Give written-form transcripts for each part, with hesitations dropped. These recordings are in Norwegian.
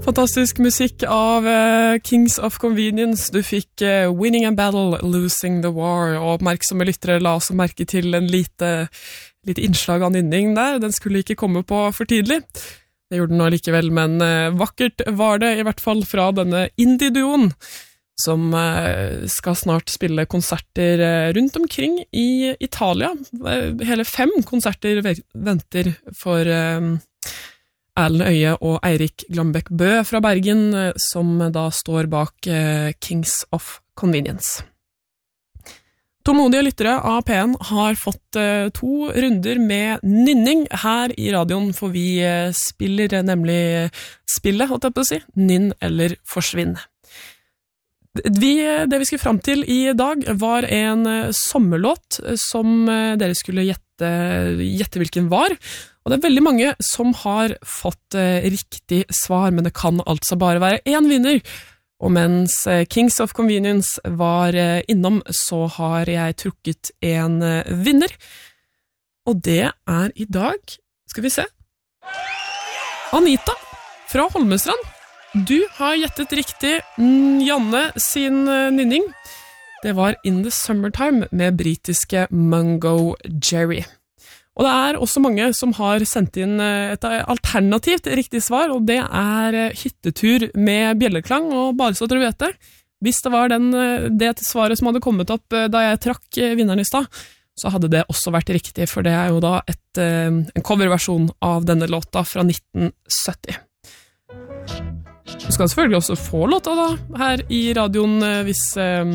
Fantastisk musikk av Kings of Convenience. Du fikk Winning a Battle, Losing the War, og oppmerksomme lyttere la også merke til en lite innslag av nynning der. Den skulle ikke komme på for tidlig. Det gjorde den allikevel, men vakkert var det i hvert fall fra denne indie-duoen, som skal snart spille konserter rundt omkring i Italia. Hele 5 konserter venter for Erlend Øye og Eirik Glambæk Bø fra Bergen, som da står bak Kings of Convenience. Tålmodige lyttere av P1 har fått 2 runder med nynning her i radioen, for vi spiller nemlig spillet, holdt jeg på å si, Nynn eller forsvinn. Det vi skulle fram til i dag var en sommerlåt som dere skulle gjette hvilken var, og det veldig mange som har fått riktig svar, men det kan altså bare være en vinner. Og mens Kings of Convenience var innom, så har jeg trukket en vinner. Og det er i dag, skal vi se, Anita fra Holmestrand. Du har gjettet riktig Janne sin nynning. Det var In the Summertime med britiske Mungo Jerry. Og det er også mange som har sendt inn et alternativt riktig svar, og det er hyttetur med bjelleklang, og bare så dere vet det. Hvis det var det svaret som hadde kommet opp da jeg trakk vinneren i stad, så hadde det også vært riktig, for det er jo da en coverversjon av denne låta fra 1970. Du skal selvfølgelig også få låta da, her i radioen hvis...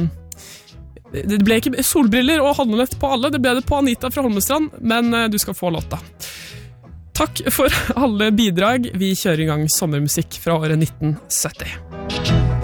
Det ble ikke solbriller og håndnett på alle, det ble det på Anita fra Holmestrand, men du skal få låta. Takk for alle bidrag. Vi kjører i gang sommermusikk fra året 1970.